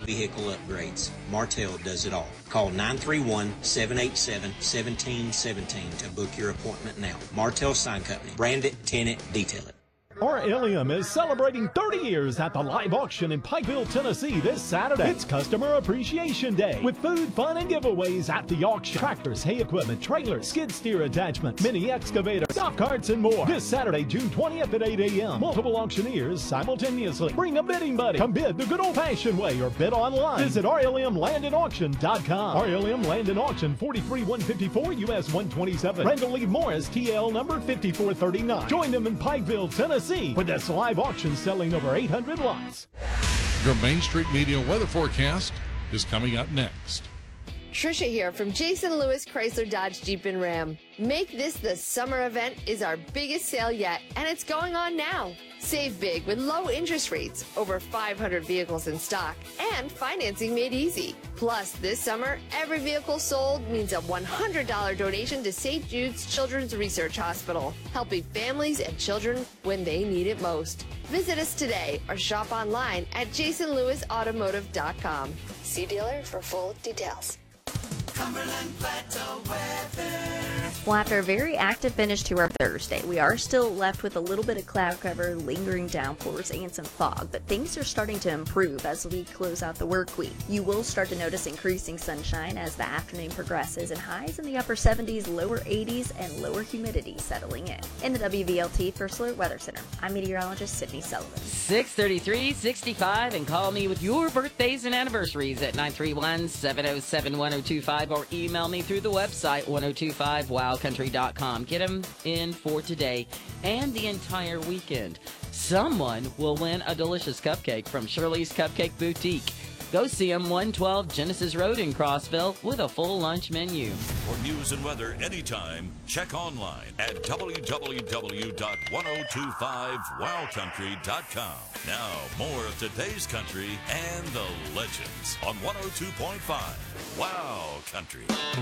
vehicle upgrades. Martel does it all. Call 931-787-1717 to book your appointment now. Martel Sign Company. Brand it, tint it, detail it. RLM is celebrating 30 years at the live auction in Pikeville, Tennessee this Saturday. It's Customer Appreciation Day with food, fun, and giveaways at the auction. Tractors, hay equipment, trailers, skid steer attachments, mini excavators, golf carts, and more. This Saturday, June 20th at 8 a.m. Multiple auctioneers simultaneously. Bring a bidding buddy. Come bid the good old-fashioned way or bid online. Visit RLMLandandAuction.com. RLM Land and Auction, 43154 US 127. Randall Lee Morris, TL number 5439. Join them in Pikeville, Tennessee, with this live auction selling over 800 lots. Your Main Street Media weather forecast is coming up next. Trisha here from Jason Lewis Chrysler Dodge Jeep and Ram. Make this the summer event is our biggest sale yet, and it's going on now. Save big with low interest rates, over 500 vehicles in stock, and financing made easy. Plus, this summer, every vehicle sold means a $100 donation to St. Jude's Children's Research Hospital, helping families and children when they need it most. Visit us today or shop online at jasonlewisautomotive.com. See dealer for full details. Cumberland Plateau weather. Well, after a very active finish to our Thursday, we are still left with a little bit of cloud cover, lingering downpours, and some fog, but things are starting to improve as we close out the work week. You will start to notice increasing sunshine as the afternoon progresses, and highs in the upper 70s, lower 80s, and lower humidity settling in. In the WVLT First Alert Weather Center, I'm meteorologist Sydney Sullivan. 633-65, and call me with your birthdays and anniversaries at 931-707-1025, or email me through the website 1025wowcountry.com. Get them in for today and the entire weekend. Someone will win a delicious cupcake from Shirley's Cupcake Boutique. Go see them 112 Genesis Road in Crossville with a full lunch menu. For news and weather anytime, check online at www.1025wowcountry.com. Now, more of today's country and the legends on 102.5 Wow Country.